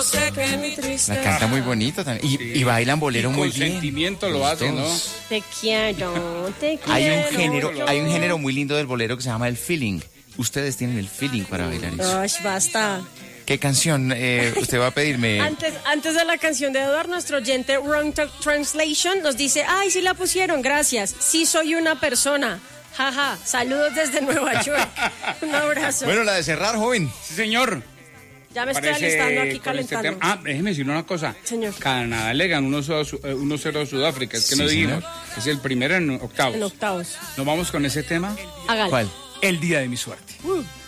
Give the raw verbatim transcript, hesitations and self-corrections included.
sé que mi tristeza. La canta muy bonito también. Y, Sí. y bailan bolero Y muy con bien. sentimiento lo Los hace, ¿no? dos. Te quiero, te quiero. Hay un género, yo. hay un género muy lindo del bolero que se llama el feeling. Ustedes tienen el feeling para bailar eso. Ay, basta. ¿Qué canción eh, usted va a pedirme? Antes, antes de la canción de Eduardo, nuestro oyente Wrong Tra- Translation nos dice, ay, sí la pusieron, gracias. Sí soy una persona. Jaja, saludos desde Nueva York. Un abrazo. Bueno, la de cerrar, joven. Sí, señor. Ya me estoy Parece alistando aquí con este calentando. tema- Ah, déjeme decir una cosa. Señor. Canadá le ganó uno cero a Sudáfrica. Es que Sí, no dijimos. señor. Es el primero en octavos. En octavos. ¿Nos vamos con ese tema? Hágalo. ¿Cuál? El día de mi suerte. Uh.